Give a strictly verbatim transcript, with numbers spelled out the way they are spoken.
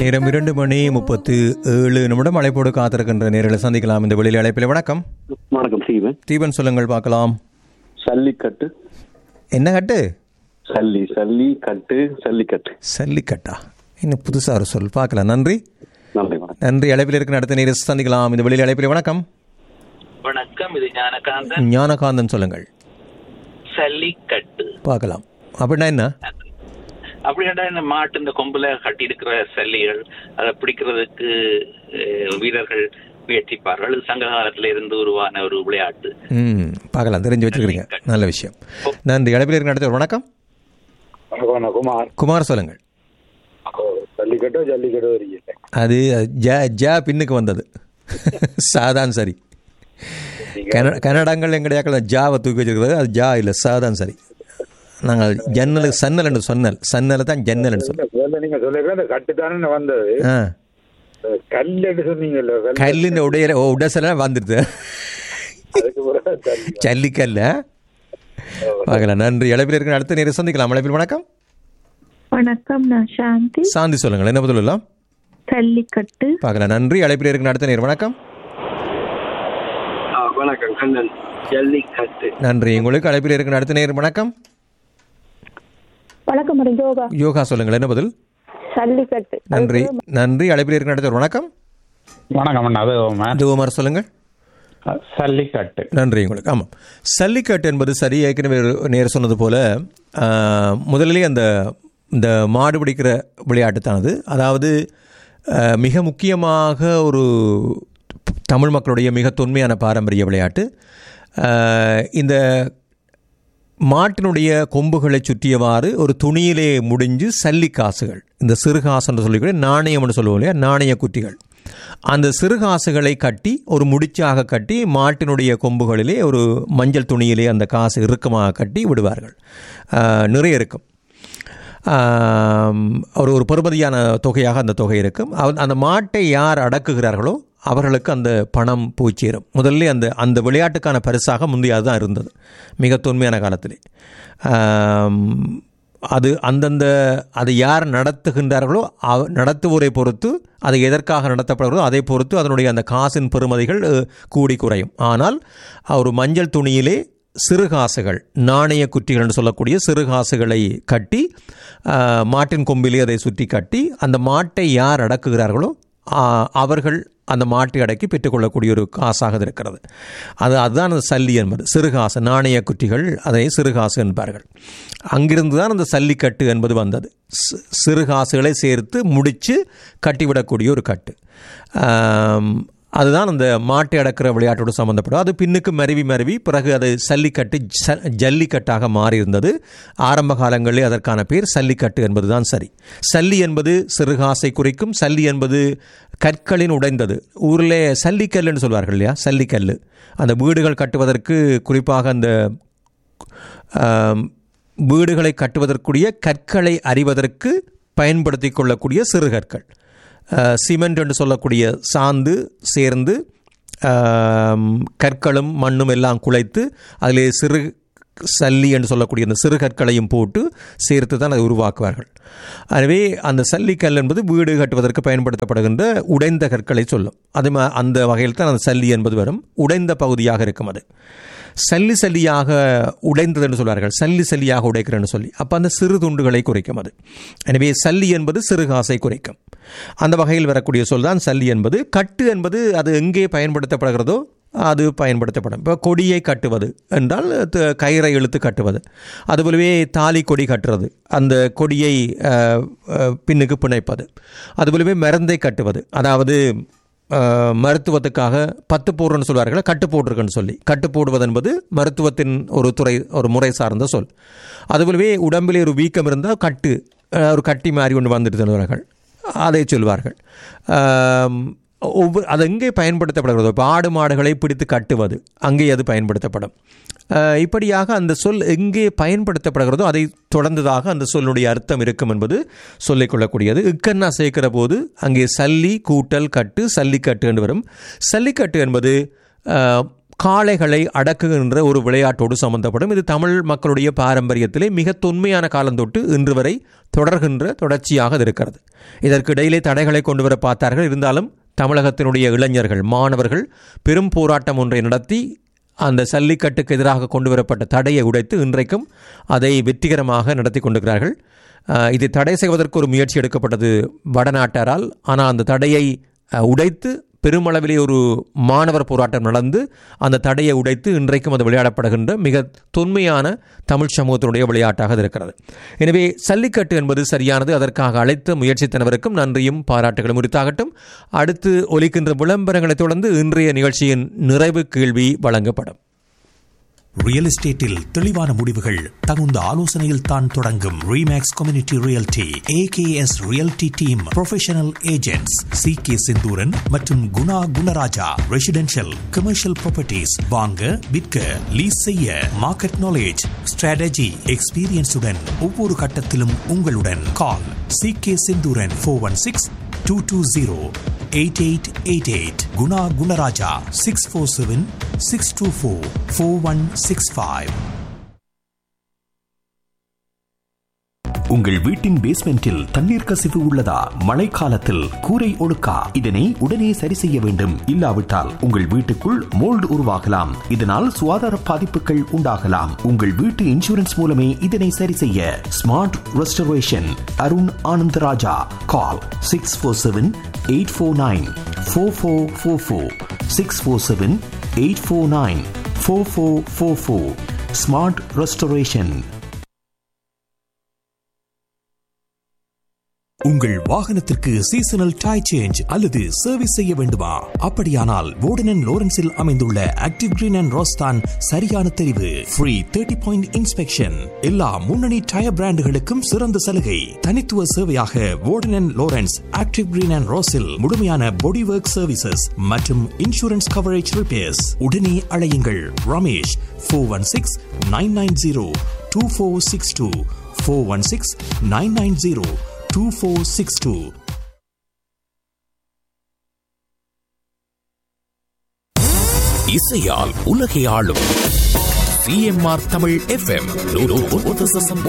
நேரம் இரண்டு மணி முப்பத்து ஏழு நிமிடம் அழைப்போடு காத்திருக்கின்ற நேரில் சந்திக்கலாம். இந்த வெளியில் அழைப்பில் வணக்கம். வணக்கம் தீபன். தீபன் சொல்லுங்கள் பார்க்கலாம். சல்லிக்கட்டு. என்ன கட்டு? சல்லி சல்லி கட்டு சல்லிக்கட்டு. சல்லிக்கட்டா? இன்னும் புதுசாக ஒரு சொல் பார்க்கலாம். நன்றி நன்றி நன்றி. அழைப்பில் இருக்கிற அடுத்த நேரில் சந்திக்கலாம். இந்த வெளியில் அழைப்பில் வணக்கம். வணக்கம், இது ஞானகாந்தன். ஞானகாந்தன் சொல்லுங்கள். சல்லிக்கட்டு பார்க்கலாம். அப்படின்னா என்ன? அப்படி கேட்டா இந்த மாட்டு இந்த கொம்புல கட்டி இருக்கிற சல்லிகள் அதை பிடிக்கிறதுக்கு வீரர்கள் முயற்சிப்பார்கள். சங்க காலத்துல இருந்து உருவான ஒரு விளையாட்டு. ம் பார்க்கலாம், தெரிஞ்சு வச்சுக்கிறீங்க. நல்ல விஷயம். நன்றி. அழைப்பில் இருக்கிற அடுத்த வணக்கம். குமார். குமார் சொல்லுங்கள். ஜல்லிக்கட்டோ ஜல்லிக்கட்டோ அது ஜ ஜ பின்னுக்கு வந்தது. சாதான் சரி. கன்னடங்கள் எங்கடையாக்கள் ஜாவை தூக்கி வச்சிருக்கிறது. அது ஜா இல்லை, சாதான் சரி. நாங்கள் ஜன்னலுக்கு சன்னல் என்று சொன்னல் சன்னலை தான் ஜன்னல் என்று சொன்னோம். நீங்க சொல்ல கட்டுத்தானே வந்தது. கல்லு சொன்னீங்கல்ல, கல்லின் உடைய உடசல வந்துடுது. ஜல்லிக்கல்ல பார்க்கலாம். நன்றி. அழைப்பில் இருக்கிற அடுத்த நேரம் சந்திக்கலாம். அழைப்பில் வணக்கம். வணக்கம், நான் சாந்தி. சாந்தி சொல்லுங்கள். என்ன பதில் எல்லாம்? ஜல்லிக்கட்டு. பார்க்கலாம். நன்றி. அழைப்பில் இருக்கிற அடுத்த நேரம் வணக்கம். வணக்கம் கண்ணன். ஜல்லிக்கட்டு. நன்றி. உங்களுக்கு அழைப்பில் இருக்கிற அடுத்த நேரம் வணக்கம். வணக்கம், யோகா. யோகா சொல்லுங்கள். என்ன பதில்? ஜல்லிக்கட்டு. நன்றி நன்றி. அழைப்பில் இருக்கிற அடுத்த வணக்கம். வணக்கம், தோமர் சொல்லுங்கள். சல்லிக்கட்டு. நன்றி உங்களுக்கு. ஆமாம், சல்லிக்கட்டு என்பது சரி. ஏற்கனவே நேர் சொன்னது போல முதலிலே அந்த இந்த மாடு பிடிக்கிற விளையாட்டு தானது. அதாவது மிக முக்கியமாக ஒரு தமிழ் மக்களுடைய மிக தொன்மையான பாரம்பரிய விளையாட்டு. இந்த மாட்டினுடைய கொம்புகளை சுற்றியவாறு ஒரு துணியிலே முடிஞ்சு சல்லி காசுகள், இந்த சிறுகாசு என்று சொல்லிக்கூட நாணயம் என்று சொல்லுவோம் இல்லையா, நாணய குட்டிகள், அந்த சிறுகாசுகளை கட்டி ஒரு முடிச்சாக கட்டி மாட்டினுடைய கொம்புகளிலே ஒரு மஞ்சள் துணியிலே அந்த காசு இறுக்கமாக கட்டி விடுவார்கள். நிறைய இருக்கும். ஒரு ஒரு பெறுமதியான தொகையாக அந்த தொகை இருக்கும். அந்த மாட்டை யார் அடக்குகிறார்களோ அவர்களுக்கு அந்த பணம் பூச்சேரும். முதல்ல அந்த அந்த விளையாட்டுக்கான பரிசாக முந்தைய அதுதான் இருந்தது மிக தொன்மையான காலத்திலே. அது அந்தந்த அதை யார் நடத்துகின்றார்களோ அவ நடத்துவோரை பொறுத்து, அதை எதற்காக நடத்தப்படுகிறதோ அதை பொறுத்து அதனுடைய அந்த காசின் பெறுமதிகள் கூடி குறையும். ஆனால் ஒரு மஞ்சள் துணியிலே சிறுகாசுகள், நாணய குட்டிகள் என்று சொல்லக்கூடிய சிறுகாசுகளை கட்டி மாட்டின் கொம்பிலே அதை சுற்றி கட்டி அந்த மாட்டை யார் அடக்குகிறார்களோ அவர்கள் அந்த மாட்டை அடக்கி பெற்றுக்கொள்ளக்கூடிய ஒரு காசாக இருக்கிறது. அது அதுதான் அந்த சல்லி என்பது. சிறுகாசு, நாணய குட்டிகள், அதை சிறுகாசு என்பார்கள். அங்கிருந்து தான் அந்த சல்லிக்கட்டு என்பது வந்தது. சிறுகாசுகளை சேர்த்து முடித்து கட்டிவிடக்கூடிய ஒரு கட்டு. அதுதான் அந்த மாட்டை அடக்கிற விளையாட்டோடு சம்மந்தப்படும். அது பின்னுக்கு மருவி மருவி பிறகு அது சல்லிக்கட்டு ஜல்லிக்கட்டாக மாறியிருந்தது. ஆரம்ப காலங்களிலே அதற்கான பேர் சல்லிக்கட்டு என்பது தான் சரி. சல்லி என்பது சிறுகாசை குறிக்கும். சல்லி என்பது கற்களின் உடைந்தது. ஊரில் சல்லிக்கல் என்று சொல்வார்கள் இல்லையா, சல்லிக்கல். அந்த வீடுகள் கட்டுவதற்கு, குறிப்பாக அந்த வீடுகளை கட்டுவதற்குரிய கற்களை அறிவதற்கு பயன்படுத்தி கொள்ளக்கூடிய சிறுகற்கள். சிமெண்ட் என்று சொல்லக்கூடிய சாந்து சேர்ந்து கற்களும் மண்ணும் எல்லாம் குழைத்து அதிலே சிறு சல்லி என்று சொல்லக்கூடிய அந்த சிறு கற்களையும் போட்டு சேர்த்து தான் அதை உருவாக்குவார்கள். எனவே அந்த சல்லிக்கல் என்பது வீடு கட்டுவதற்கு பயன்படுத்தப்படுகின்ற உடைந்த கற்களை சொல்லும். அது அந்த வகையில் தான் அந்த சல்லி என்பது வரும். உடைந்த பகுதியாக இருக்கும். அது சல்லி சல்லியாக உடைந்தது என்று சொல்வார்கள். சல்லி சல்லியாக உடைக்கிறேன்னு சொல்லி, அப்போ அந்த சிறு துண்டுகளை குறைக்கும் அது. எனவே சல்லி என்பது சிறுகாசை குறைக்கும். அந்த வகையில் வரக்கூடிய சொல் தான் சல்லி என்பது. கட்டு என்பது அது எங்கே பயன்படுத்தப்படுகிறதோ அது பயன்படுத்தப்படும். இப்போ கொடியை கட்டுவது என்றால் கயிறை இழுத்து கட்டுவது. அதுபோலவே தாலி கொடி கட்டுறது, அந்த கொடியை பின்னுக்கு பிணைப்பது. அதுபோலவே மருந்தை கட்டுவது, அதாவது மருத்துவத்துக்காக பத்து போடுறன்னு சொல்வார்கள், கட்டு போட்டிருக்குன்னு சொல்லி. கட்டு போடுவது என்பது மருத்துவத்தின் ஒரு துறை, ஒரு முறை சார்ந்த சொல். அதுபோலவே உடம்பிலே ஒரு வீக்கம் இருந்தால் கட்டு, ஒரு கட்டி மாதிரி ஒன்று வந்துட்டு தருவார்கள், அதை சொல்வார்கள். ஒவ்வொரு அது எங்கே பயன்படுத்தப்படுகிறது, இப்போ ஆடு மாடுகளை பிடித்து கட்டுவது, அங்கே அது பயன்படுத்தப்படும். இப்படியாக அந்த சொல் எங்கே பயன்படுத்தப்படுகிறதோ அதை தொடர்ந்ததாக அந்த சொல்லுடைய அர்த்தம் இருக்கும் என்பது சொல்லிக்கொள்ளக்கூடியது. இக்கண்ணா சேர்க்கிற போது அங்கே சல்லி கூட்டல் கட்டு, சல்லிக்கட்டு என்று வரும். சல்லிக்கட்டு என்பது காளைகளை அடக்குகின்ற ஒரு விளையாட்டோடு சம்பந்தப்படும். இது தமிழ் மக்களுடைய பாரம்பரியத்திலே மிக தொன்மையான காலந்தொட்டு இன்று வரை தொடர்கின்ற தொடர்ச்சியாக இருக்கிறது. இதற்கு இடையிலே தடைகளை கொண்டு வர பார்த்தார்கள். இருந்தாலும் தமிழகத்தினுடைய இளைஞர்கள் மாணவர்கள் பெரும் போராட்டம் ஒன்றை நடத்தி அந்த சல்லிக்கட்டுக்கு எதிராக கொண்டு வரப்பட்ட தடையை உடைத்து இன்றைக்கும் அதை வெற்றிகரமாக நடத்தி கொண்டிருக்கிறார்கள். இதை தடை செய்வதற்கு ஒரு முயற்சி எடுக்கப்பட்டது வடநாட்டாரால். ஆனால் அந்த தடையை உடைத்து பெருமளவிலே ஒரு மாணவர் போராட்டம் நடந்து அந்த தடையை உடைத்து இன்றைக்கும் அது விளையாடப்படுகின்ற மிக தொன்மையான தமிழ் சமூகத்தினுடைய விளையாட்டாக இருக்கிறது. எனவே சல்லிக்கட்டு என்பது சரியானது. அதற்காக அழைத்த முயற்சித்தனவருக்கும் நன்றியும் பாராட்டுகளும் உரித்தாகட்டும். அடுத்து ஒலிக்கின்ற விளம்பரங்களைத் தொடர்ந்து இன்றைய நிகழ்ச்சியின் நிறைவு கேள்வி வழங்கப்படும். ரியல் எஸ்டேட்டில் தெளிவான முடிவுகள் தகுந்த ஆலோசனையில் தான் தொடங்கும். Remakes community realty AKS realty team professional agents C K Senthuran மற்றும் Guna Gunaraja. Residential commercial properties வாங்க விற்க லீஸ் செய்ய மார்க்கெட் நாலேஜ் ஸ்ட்ராட்டஜி எக்ஸ்பீரியன்ஸுடன் ஒவ்வொரு கட்டத்திலும் உங்களுடன். கால் C K Senthuran four one six two two zero eight eight eight eight. Guna Gunaraja six four seven six two four four one six five. உங்கள் வீட்டின் பேஸ்மெண்டில் தண்ணீர் கசிவு உள்ளதா? மழைக்காலத்தில் கூரை ஒழுக்கா? இதனை உடனே சரி செய்ய வேண்டும். இல்லாவிட்டால் உங்கள் வீட்டுக்குள் மோல்டு உருவாகலாம். இதனால் சுகாதார பாதிப்புகள் உண்டாகலாம். உங்கள் வீட்டு இன்சூரன்ஸ் மூலமே இதனை சரி செய்ய. Smart restoration Arun Anandaraja. கால் six four seven eight four nine four four four four six four seven eight four nine four four four four. Smart restoration. உங்கள் வாகனத்திற்கு சீசனல் டயர் சேஞ்ச் அல்லது சர்வீஸ் செய்ய வேண்டுமா? அப்படியானால் வோர்டன் அண்ட் லோரன்ஸில் அமைந்துள்ள ஆக்டிவ் கிரீன் அண்ட் ரோஸ்தான் சரியான தெரிவு. Free thirty point inspection. எல்லா முன்னணி டயர் பிராண்டுகளுக்கும் சிறந்த சலுகை. தனித்துவ சேவையாக வோர்டன் and Lawrence active green and ரோஸில் முழுமையான பாடி ஒர்க் சர்வீசஸ் மற்றும் இன்சூரன்ஸ் கவரேஜ் ரிப்பேர்ஸ். உடனே அழையுங்கள் Ramesh four one six nine nine zero two four six two four one six nine nine zero two four six two. இசையால் உலகை ஆளும் C M R Tamil F M நூறு